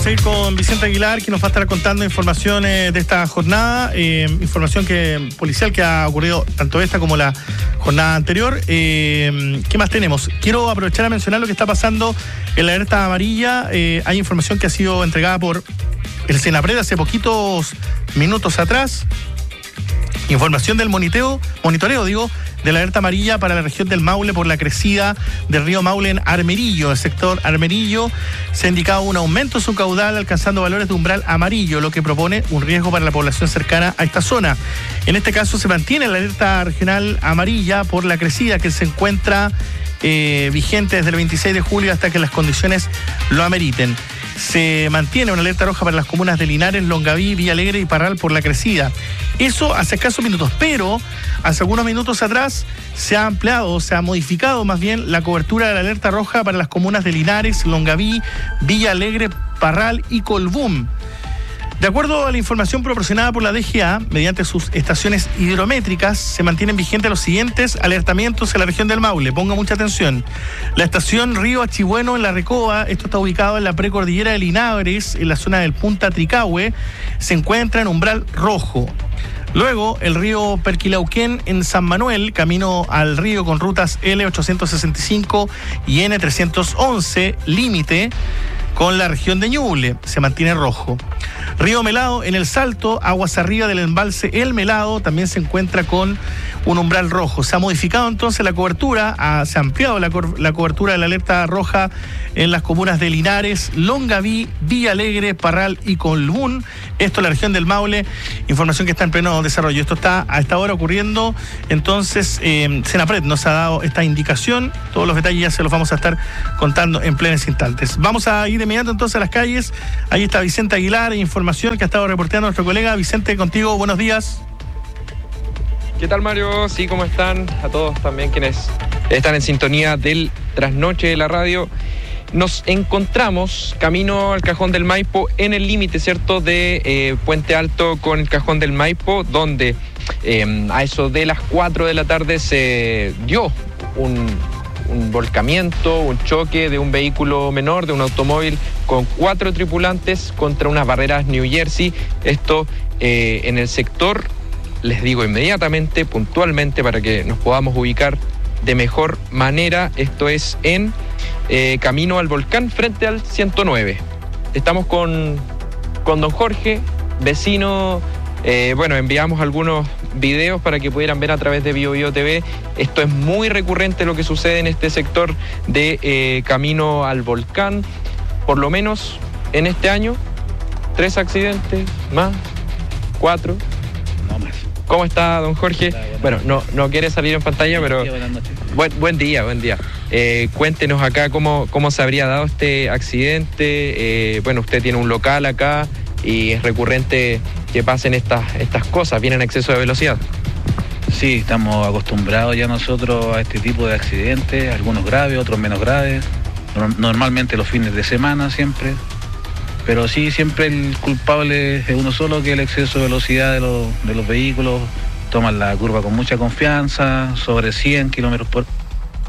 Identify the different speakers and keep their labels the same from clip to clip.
Speaker 1: Seguir con Vicente Aguilar, que nos va a estar contando información de esta jornada, información policial que ha ocurrido tanto esta como la jornada anterior. ¿Qué más tenemos? Quiero aprovechar a mencionar lo que está pasando en la alerta amarilla. Hay información que ha sido entregada por el Senapred hace poquitos minutos atrás. Información del monitoreo, de la alerta amarilla para la región del Maule por la crecida del río Maule en Armerillo. El sector Armerillo se ha indicado un aumento en su caudal, alcanzando valores de umbral amarillo, lo que propone un riesgo para la población cercana a esta zona. En este caso se mantiene la alerta regional amarilla por la crecida, que se encuentra vigente desde el 26 de julio hasta que las condiciones lo ameriten. Se mantiene una alerta roja para las comunas de Linares, Longaví, Villa Alegre y Parral por la crecida. Eso hace escasos minutos, pero hace algunos minutos atrás se ha ampliado, se ha modificado más bien la cobertura de la alerta roja para las comunas de Linares, Longaví, Villa Alegre, Parral y Colbún. De acuerdo a la información proporcionada por la DGA, mediante sus estaciones hidrométricas, se mantienen vigentes los siguientes alertamientos en la región del Maule. Ponga mucha atención. La estación Río Achibueno en La Recoba, esto está ubicado en la precordillera de Linares, en la zona del Punta Tricahue, se encuentra en umbral rojo. Luego, el río Perquilauquén en San Manuel, camino al río con rutas L865 y N311, límite con la región de Ñuble, se mantiene rojo. Río Melado en El Salto, aguas arriba del embalse El Melado, también se encuentra con un umbral rojo. Se ha modificado entonces la cobertura, se ha ampliado la cobertura de la alerta roja en las comunas de Linares, Longaví, Villa Alegre, Parral y Colbún. Esto en la región del Maule, información que está en pleno desarrollo. Esto está a esta hora ocurriendo, entonces Senapred nos ha dado esta indicación. Todos los detalles ya se los vamos a estar contando en plenos instantes. Vamos a ir de inmediato entonces a las calles. Ahí está Vicente Aguilar, información que ha estado reporteando nuestro colega. Vicente, contigo, buenos días.
Speaker 2: ¿Qué tal, Mario? Sí, ¿cómo están? A todos también quienes están en sintonía del trasnoche de la radio. Nos encontramos camino al Cajón del Maipo, en el límite, ¿cierto?, de Puente Alto con el Cajón del Maipo, donde a eso de las 4 de la tarde se dio un volcamiento, un choque de un vehículo menor, de un automóvil con 4 tripulantes contra unas barreras New Jersey. Esto en el sector, les digo inmediatamente, puntualmente, para que nos podamos ubicar de mejor manera. Esto es en camino al volcán, frente al 109. Estamos con don Jorge, vecino. Enviamos algunos videos para que pudieran ver a través de BioBio TV. Esto es muy recurrente lo que sucede en este sector de camino al volcán. Por lo menos en este año, 3 accidentes, más 4.
Speaker 3: No más.
Speaker 2: ¿Cómo está, don Jorge? Bueno, no quiere salir en pantalla, pero buen día. Cuéntenos acá cómo se habría dado este accidente. Usted tiene un local acá y es recurrente que pasen estas cosas, vienen a exceso de velocidad.
Speaker 3: Sí, estamos acostumbrados ya nosotros a este tipo de accidentes, algunos graves, otros menos graves, normalmente los fines de semana siempre, pero sí, siempre el culpable es uno solo, que es el exceso de velocidad de los vehículos. Toman la curva con mucha confianza, sobre 100 kilómetros por hora,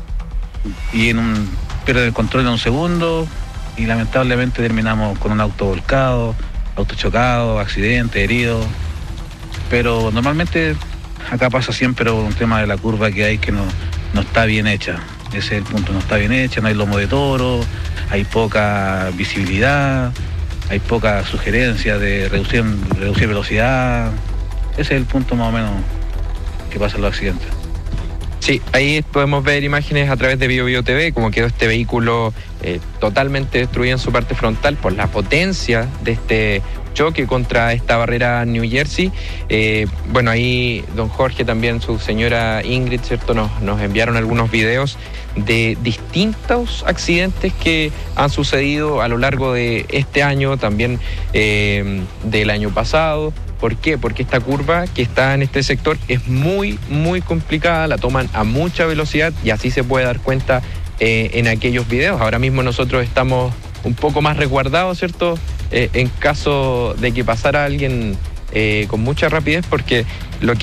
Speaker 3: y pierden el control en un segundo y lamentablemente terminamos con un auto volcado, auto chocado, accidente, herido. Pero normalmente acá pasa siempre un tema de la curva que hay, que no está bien hecha. Ese es el punto, no está bien hecha, no hay lomo de toro, hay poca visibilidad, hay poca sugerencia de reducir velocidad. Ese es el punto más o menos que pasa en los accidentes.
Speaker 2: Sí, ahí podemos ver imágenes a través de BioBio TV, como quedó este vehículo totalmente destruido en su parte frontal por la potencia de este choque contra esta barrera New Jersey. Ahí don Jorge, también su señora Ingrid, ¿cierto?, nos enviaron algunos videos de distintos accidentes que han sucedido a lo largo de este año, también del año pasado. ¿Por qué? Porque esta curva que está en este sector es muy, muy complicada, la toman a mucha velocidad y así se puede dar cuenta en aquellos videos. Ahora mismo nosotros estamos un poco más resguardados, ¿cierto?, en caso de que pasara alguien con mucha rapidez, porque lo que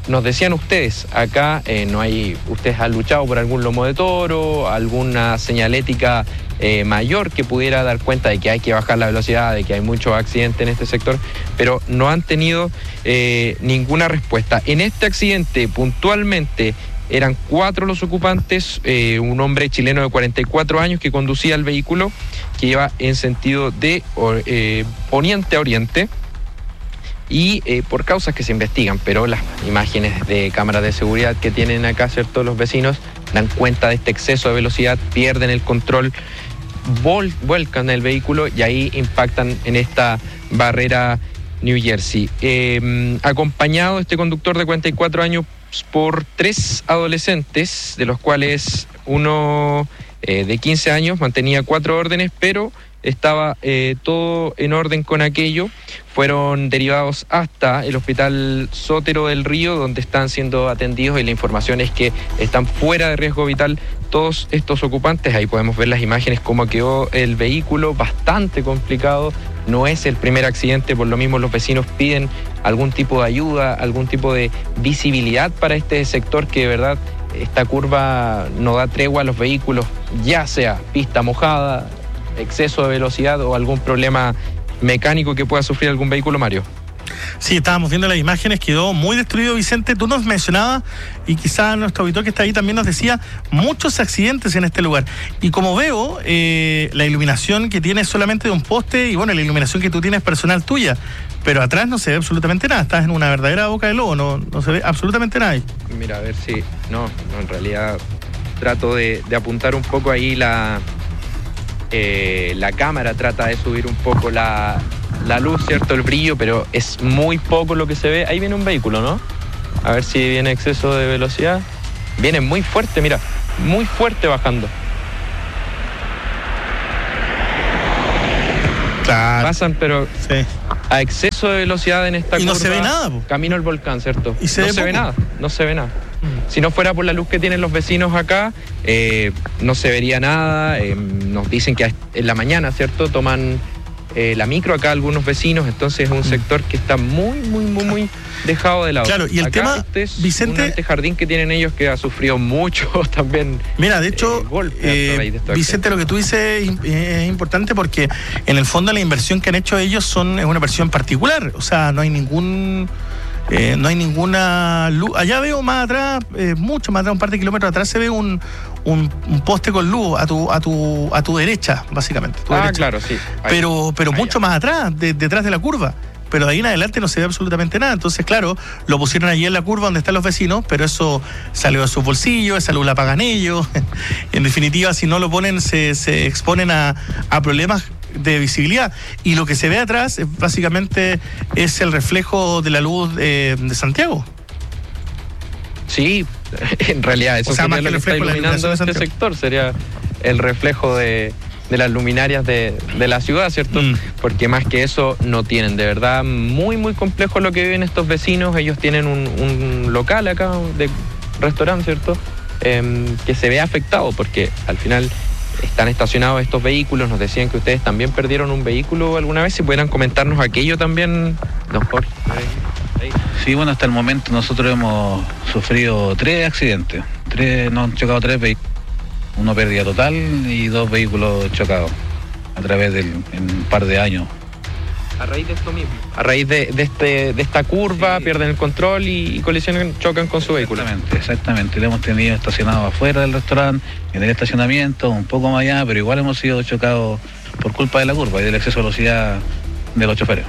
Speaker 2: nos decían ustedes, acá no hay, ustedes han luchado por algún lomo de toro, alguna señalética mayor que pudiera dar cuenta de que hay que bajar la velocidad, de que hay muchos accidentes en este sector, pero no han tenido ninguna respuesta. En este accidente, puntualmente, eran 4 los ocupantes, un hombre chileno de 44 años que conducía el vehículo, que iba en sentido de poniente a oriente, y por causas que se investigan, pero las imágenes de cámaras de seguridad que tienen acá, ¿cierto?, los vecinos dan cuenta de este exceso de velocidad, pierden el control, vuelcan el vehículo y ahí impactan en esta barrera New Jersey. Acompañado este conductor de 44 años por 3 adolescentes, de los cuales uno de 15 años mantenía 4 órdenes, pero estaba todo en orden con aquello. Fueron derivados hasta el Hospital Sotero del Río, donde están siendo atendidos, y la información es que están fuera de riesgo vital todos estos ocupantes. Ahí podemos ver las imágenes, cómo quedó el vehículo, bastante complicado. No es el primer accidente, por lo mismo los vecinos piden algún tipo de ayuda, algún tipo de visibilidad para este sector, que de verdad esta curva no da tregua a los vehículos, ya sea pista mojada, exceso de velocidad o algún problema mecánico que pueda sufrir algún vehículo, Mario.
Speaker 1: Sí, estábamos viendo las imágenes, quedó muy destruido, Vicente. Tú nos mencionabas, y quizá nuestro auditor que está ahí también nos decía, muchos accidentes en este lugar. Y como veo, la iluminación que tiene es solamente de un poste, y bueno, la iluminación que tú tienes personal tuya, pero atrás no se ve absolutamente nada. Estás en una verdadera boca de lobo, no se ve absolutamente nada ahí.
Speaker 2: Mira, a ver si... No, en realidad trato de apuntar un poco ahí la cámara, trata de subir un poco la luz, ¿cierto? El brillo, pero es muy poco lo que se ve. Ahí viene un vehículo, ¿no? A ver si viene exceso de velocidad. Viene muy fuerte, mira, muy fuerte bajando.
Speaker 1: Claro.
Speaker 2: Pasan, pero
Speaker 1: sí,
Speaker 2: a exceso de velocidad en esta curva.
Speaker 1: Y no se ve nada, po.
Speaker 2: Camino al volcán, ¿cierto?
Speaker 1: Y no se ve nada.
Speaker 2: No se ve nada. Si no fuera por la luz que tienen los vecinos acá, no se vería nada. Nos dicen que en la mañana, ¿cierto?, toman la micro acá algunos vecinos, entonces es un sector que está muy dejado de lado.
Speaker 1: Claro, y el
Speaker 2: acá
Speaker 1: tema,
Speaker 2: este es
Speaker 1: Vicente,
Speaker 2: un antejardín que tienen ellos que ha sufrido mucho también.
Speaker 1: Mira, de hecho, Vicente, lo que tú dices es importante, porque en el fondo la inversión que han hecho ellos es una inversión particular, o sea, no hay ninguna luz. Allá veo más atrás, mucho más atrás, un par de kilómetros atrás, se ve un poste con luz a tu derecha, básicamente. Derecha.
Speaker 2: Claro, sí.
Speaker 1: Pero mucho más atrás, detrás de la curva. Pero de ahí en adelante no se ve absolutamente nada. Entonces, claro, lo pusieron allí en la curva donde están los vecinos, pero eso salió de sus bolsillos, esa luz la pagan ellos. En definitiva, si no lo ponen, se exponen a problemas de visibilidad. Y lo que se ve atrás básicamente es el reflejo de la luz de Santiago.
Speaker 2: Sí, en realidad eso sería lo que está iluminando este sector, sería el reflejo de las luminarias de la ciudad, ¿cierto? Porque más que eso no tienen. De verdad, muy complejo lo que viven estos vecinos. Ellos tienen un local acá de restaurante, ¿cierto? Que se ve afectado porque al final están estacionados estos vehículos. Nos decían que ustedes también perdieron un vehículo alguna vez. Si pudieran comentarnos aquello también, don Jorge.
Speaker 3: Sí, bueno, hasta el momento nosotros hemos sufrido 3 accidentes. Nos han chocado 3 vehículos. 1 pérdida total y 2 vehículos chocados a través en un par de años.
Speaker 2: A raíz de esto mismo. A raíz de esta curva, sí, pierden el control y colisionan, chocan con su vehículo.
Speaker 3: Exactamente. Lo hemos tenido estacionado afuera del restaurante, en el estacionamiento, un poco más allá, pero igual hemos sido chocados por culpa de la curva y del exceso de velocidad de los choferes.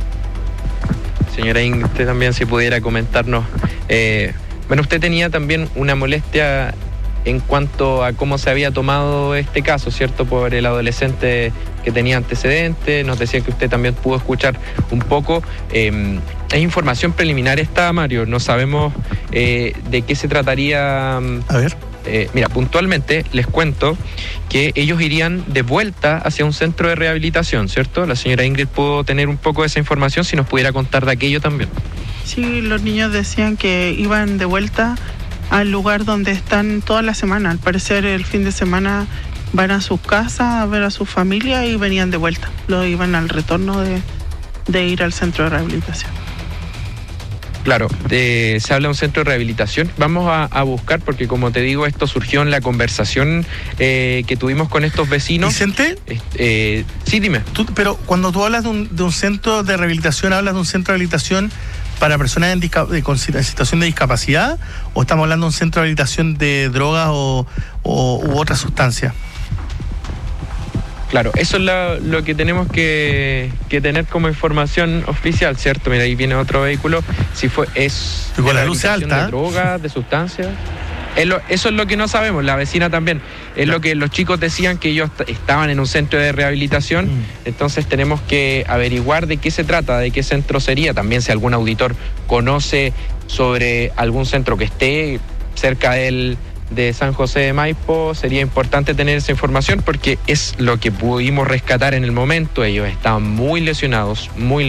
Speaker 2: Señora Ingrid, usted también, si pudiera comentarnos. Bueno, usted tenía también una molestia en cuanto a cómo se había tomado este caso, ¿cierto?, por el adolescente que tenía antecedentes. Nos decía que usted también pudo escuchar un poco. Es información preliminar esta, Mario. No sabemos de qué se trataría.
Speaker 1: A ver.
Speaker 2: Mira, puntualmente les cuento que ellos irían de vuelta hacia un centro de rehabilitación, ¿cierto? La señora Ingrid pudo tener un poco de esa información, si nos pudiera contar de aquello también.
Speaker 4: Sí, los niños decían que iban de vuelta al lugar donde están toda la semana. Al parecer el fin de semana van a sus casas a ver a su familia y venían de vuelta. Lo iban al retorno de ir al centro de rehabilitación.
Speaker 2: Claro, se habla de un centro de rehabilitación. Vamos a buscar, porque como te digo, esto surgió en la conversación que tuvimos con estos vecinos.
Speaker 1: ¿Vicente?
Speaker 2: Sí, dime.
Speaker 1: Pero cuando tú hablas de un centro de rehabilitación, ¿hablas de un centro de rehabilitación para personas en situación de discapacidad? ¿O estamos hablando de un centro de rehabilitación de drogas u otras sustancias?
Speaker 2: Claro, eso es lo que tenemos que tener como información oficial, ¿cierto? Mira, ahí viene otro vehículo. Si es
Speaker 1: con la luz alta,
Speaker 2: de drogas, de sustancias. Eso es lo que no sabemos, la vecina también. Es lo que los chicos decían, que ellos estaban en un centro de rehabilitación. Entonces tenemos que averiguar de qué se trata, de qué centro sería. También si algún auditor conoce sobre algún centro que esté cerca de San José de Maipo, sería importante tener esa información, porque es lo que pudimos rescatar en el momento. Ellos estaban muy lesionados.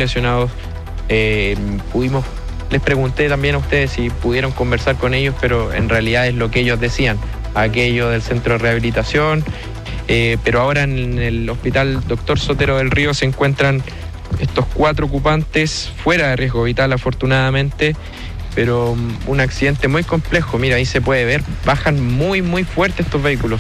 Speaker 2: Les pregunté también a ustedes si pudieron conversar con ellos, pero en realidad es lo que ellos decían, aquello del centro de rehabilitación. Pero ahora en el hospital Dr. Sotero del Río se encuentran estos 4 ocupantes fuera de riesgo vital, afortunadamente, pero un accidente muy complejo. Mira, ahí se puede ver, bajan muy, muy fuerte estos vehículos.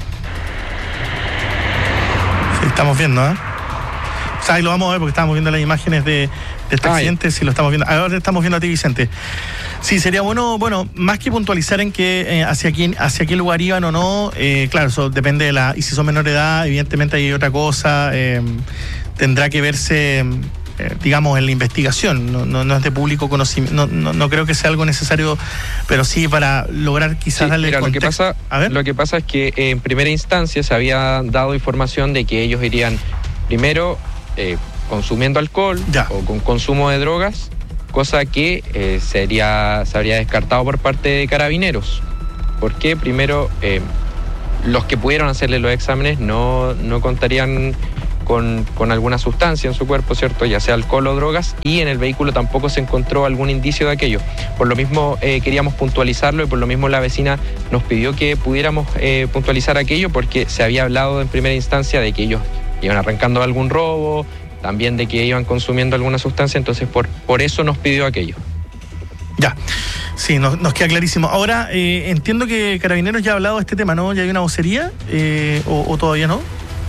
Speaker 1: Sí, estamos viendo, ¿eh? O sea, ahí lo vamos a ver porque estamos viendo las imágenes de este accidente, si lo estamos viendo. Ahora estamos viendo a ti, Vicente. Sí, sería bueno, más que puntualizar en que hacia qué lugar iban o no, claro, eso depende de y si son menor de edad, evidentemente hay otra cosa, tendrá que verse, digamos, en la investigación, no es de público conocimiento, no creo que sea algo necesario, pero sí para lograr quizás darle contexto.
Speaker 2: Lo que pasa es que en primera instancia se había dado información de que ellos irían primero consumiendo alcohol o con consumo de drogas, cosa que se habría descartado por parte de Carabineros, porque primero los que pudieron hacerle los exámenes no contarían con alguna sustancia en su cuerpo, ¿cierto? Ya sea alcohol o drogas, y en el vehículo tampoco se encontró algún indicio de aquello. Por lo mismo queríamos puntualizarlo, y por lo mismo la vecina nos pidió que pudiéramos puntualizar aquello, porque se había hablado en primera instancia de que ellos iban arrancando algún robo, también de que iban consumiendo alguna sustancia, entonces por eso nos pidió aquello.
Speaker 1: Ya, sí, nos queda clarísimo. Ahora, entiendo que Carabineros ya ha hablado de este tema, ¿no? ¿Ya hay una vocería o todavía no?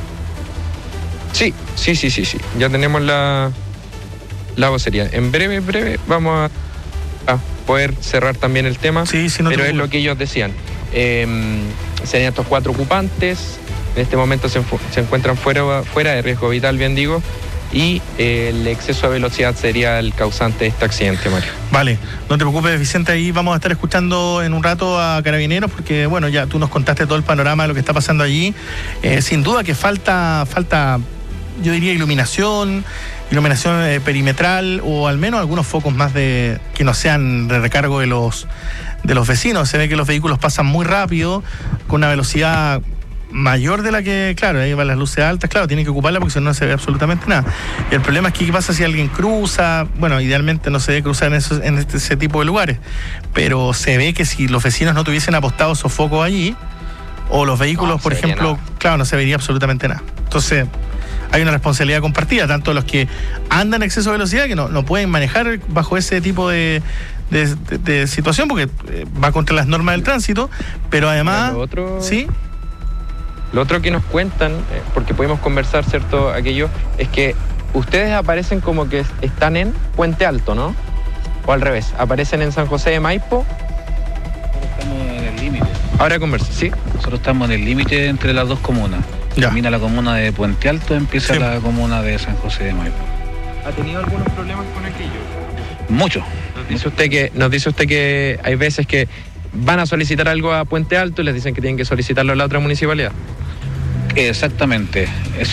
Speaker 2: Sí. Ya tenemos la vocería. En breve vamos a poder cerrar también el tema, pero es lo que ellos decían. Serían estos 4 ocupantes. En este momento se encuentran fuera de riesgo vital, bien digo, y el exceso de velocidad sería el causante de este accidente, Mario.
Speaker 1: Vale, no te preocupes, Vicente, ahí vamos a estar escuchando en un rato a Carabineros, porque bueno, ya tú nos contaste todo el panorama de lo que está pasando allí. Sin duda que falta, yo diría, iluminación perimetral, o al menos algunos focos más que no sean de recargo de los vecinos. Se ve que los vehículos pasan muy rápido, con una velocidad mayor de la que, claro, ahí van las luces altas, claro, tienen que ocuparla porque si no, no se ve absolutamente nada. Y el problema es que qué pasa si alguien cruza. Bueno, idealmente no se debe cruzar en ese tipo de lugares, pero se ve que si los vecinos no tuviesen apostado esos focos allí, o los vehículos, por ejemplo, claro, no se vería absolutamente nada. Entonces hay una responsabilidad compartida, tanto los que andan en exceso de velocidad, que no pueden manejar bajo ese tipo de situación, porque va contra las normas del tránsito, pero además, ¿sí?
Speaker 2: Lo otro que nos cuentan, porque pudimos conversar, ¿cierto? Aquello, es que ustedes aparecen como que están en Puente Alto, ¿no? O al revés, aparecen en San José de Maipo.
Speaker 3: Estamos en el límite.
Speaker 2: Ahora conversa, ¿sí?
Speaker 3: Nosotros estamos en el límite entre las dos comunas. Termina la comuna de Puente Alto, empieza la comuna de San José de Maipo.
Speaker 2: ¿Ha tenido algunos problemas con aquello?
Speaker 3: Mucho.
Speaker 2: Nos dice usted que hay veces que van a solicitar algo a Puente Alto y les dicen que tienen que solicitarlo a la otra municipalidad.
Speaker 3: Exactamente,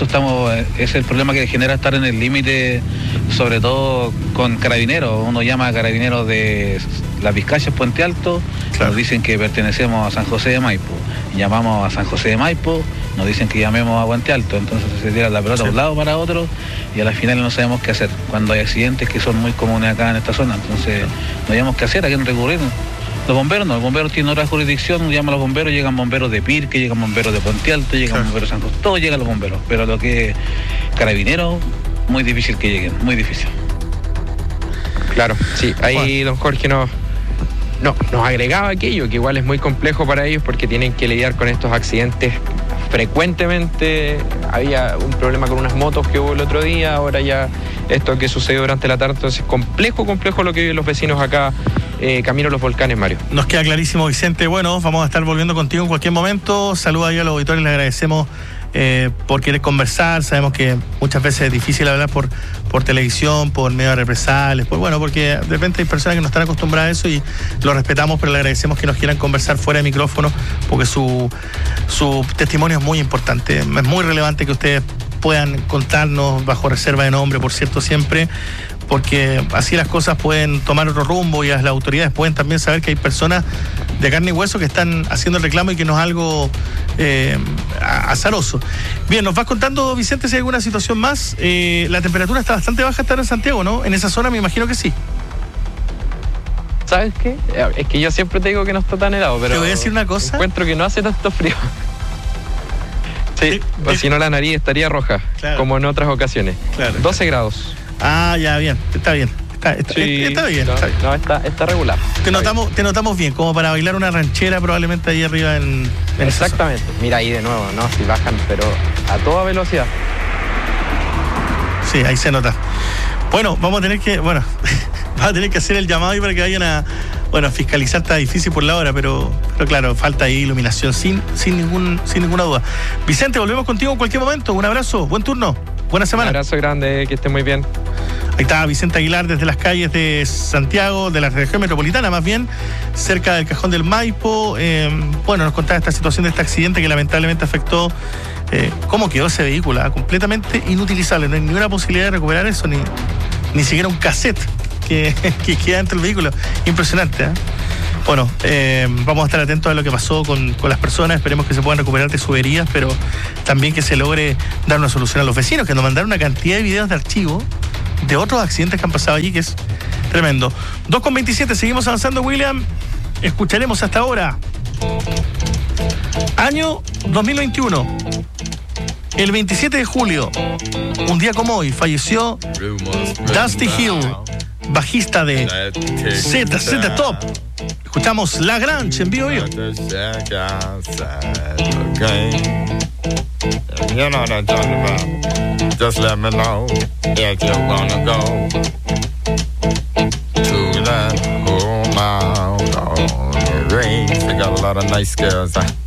Speaker 3: es el problema que genera estar en el límite, sobre todo con Carabineros. Uno llama a Carabineros de Las Vizcachas, Puente Alto, nos dicen que pertenecemos a San José de Maipo. Llamamos a San José de Maipo, nos dicen que llamemos a Puente Alto, entonces se tira la pelota de un lado para otro y a la final no sabemos qué hacer. Cuando hay accidentes que son muy comunes acá en esta zona, entonces no sabemos qué hacer, a quién recurrir. Los bomberos no, los bomberos tienen otra jurisdicción, llaman a los bomberos, llegan bomberos de Pirque, llegan bomberos de Puente Alto, llegan bomberos de San José, todos llegan los bomberos, pero lo que es Carabineros, muy difícil que lleguen, muy difícil.
Speaker 2: Claro, sí, ahí don Jorge nos agregaba aquello, que igual es muy complejo para ellos porque tienen que lidiar con estos accidentes frecuentemente. Había un problema con unas motos que hubo el otro día, ahora ya esto que sucedió durante la tarde, entonces complejo lo que viven los vecinos acá, camino a los volcanes, Mario.
Speaker 1: Nos queda clarísimo, Vicente. Bueno, vamos a estar volviendo contigo en cualquier momento. Saludos ahí a los auditores, les agradecemos por querer conversar. Sabemos que muchas veces es difícil hablar por televisión, por medio de represalias, porque de repente hay personas que no están acostumbradas a eso y lo respetamos, pero le agradecemos que nos quieran conversar fuera de micrófono, porque su testimonio es muy importante. Es muy relevante que ustedes puedan contarnos bajo reserva de nombre, por cierto, siempre, porque así las cosas pueden tomar otro rumbo y las autoridades pueden también saber que hay personas de carne y hueso que están haciendo el reclamo y que no es algo azaroso. Bien, nos vas contando, Vicente, si hay alguna situación más. La temperatura está bastante baja estar en Santiago, ¿no? En esa zona me imagino que sí.
Speaker 2: ¿Sabes qué? Es que yo siempre te digo que no está tan helado, pero
Speaker 1: te voy a decir una cosa.
Speaker 2: Encuentro que no hace tanto frío. Sí, o si no la nariz estaría roja, claro, como en otras ocasiones. Claro. 12 grados.
Speaker 1: Ah, ya, bien, está bien. Está bien.
Speaker 2: Está regular.
Speaker 1: Te notamos bien, como para bailar una ranchera probablemente ahí arriba en
Speaker 2: exactamente. Mira ahí de nuevo, ¿no? Si bajan, pero a toda velocidad.
Speaker 1: Sí, ahí se nota. Bueno, vamos a tener que hacer el llamado ahí para que vayan a fiscalizar. Está difícil por la hora, pero claro, falta ahí iluminación sin ninguna duda. Vicente, volvemos contigo en cualquier momento. Un abrazo, buen turno, buena semana.
Speaker 2: Un abrazo grande, que esté muy bien.
Speaker 1: Ahí está Vicente Aguilar desde las calles de Santiago, de la región metropolitana más bien, cerca del Cajón del Maipo. Nos contaba esta situación de este accidente que lamentablemente afectó cómo quedó ese vehículo, completamente inutilizable. No hay ninguna posibilidad de recuperar eso, ni siquiera un cassette que queda dentro del vehículo. Impresionante, ¿eh? Vamos a estar atentos a lo que pasó con las personas. Esperemos que se puedan recuperar de sus heridas, pero también que se logre dar una solución a los vecinos, que nos mandaron una cantidad de videos de archivo de otros accidentes que han pasado allí, que es tremendo. 2:27, seguimos avanzando, William. Escucharemos hasta ahora. Año 2021. El 27 de julio, un día como hoy, falleció Dusty Hill, bajista de ZZ Top. Escuchamos La Grange en vivo.
Speaker 5: You know what I'm talking about. Just let me know if you wanna go to that home out on the range. They got a lot of nice girls.